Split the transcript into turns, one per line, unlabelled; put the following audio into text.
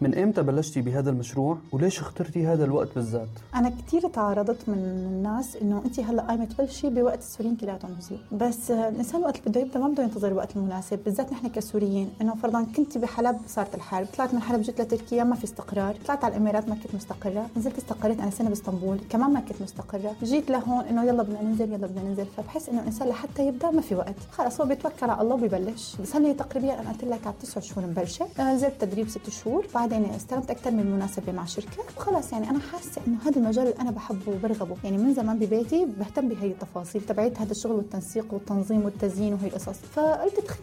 من إمتى بلشتي بهذا المشروع وليش اخترتي هذا الوقت بالذات؟
أنا كتير تعارضت من الناس إنه أنت هلا قايمة تبلشي بوقت السوريين كلياتهم نزلوا، بس الإنسان وقت اللي بده يبدأ ما بده ينتظر الوقت المناسب، بالذات نحن كسوريين. إنه فرضاً كنت بحلب صارت الحرب، طلعت من حلب جيت لتركيا ما في استقرار، طلعت على الإمارات ما كنت مستقرة، نزلت استقريت أنا سنة باسطنبول كمان ما كنت مستقرة، جيت لهون إنه يلا بدنا ننزل يلا بدنا ننزل. فبحس إنه الإنسان لحتى يبدأ ما في وقت، خلاص هو بيتوكل على الله وبيبلش. بس هلا تقريبا أنا قلت لك على 9 شهور مبلشة، نزلت تدريب 6 شهور، بعدين استلمت أكثر من مناسبة مع شركة، وخلاص يعني أنا حاسة إنه هذا المجال اللي أنا بحبه وبرغبه. يعني من زمان ببيتي بهتم بهي التفاصيل تبعت هذا الشغل والتنسيق والتنظيم والتزيين وهي القصص، فقلت